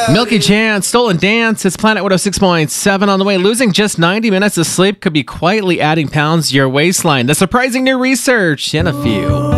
Milky Chance, Stolen Dance. It's Planet 106.7 on the way. Losing just 90 minutes of sleep could be quietly adding pounds to your waistline. The surprising new research in a few.